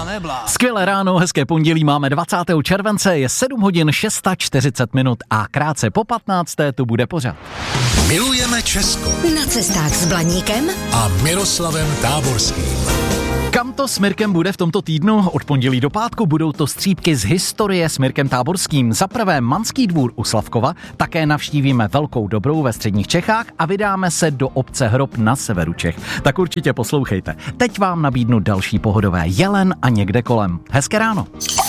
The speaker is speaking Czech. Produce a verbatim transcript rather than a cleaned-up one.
Skvělé ráno, hezké pondělí, máme dvacátého července, je sedm hodin čtyřicet šest minut a krátce po patnácté tu bude pořad. Milujeme Česko. Na cestách s Blaníkem A Miroslavem Táborským. Kam to s Mirkem bude v tomto týdnu? Od pondělí do pátku budou to střípky z historie s Mirkem Táborským. Za prvé Manský dvůr u Slavkova, také navštívíme Velkou Dobrou ve středních Čechách a vydáme se do obce Hrob na severu Čech. Tak určitě poslouchejte. Teď vám nabídnu další pohodové Jelen a někde kolem. Hezké ráno.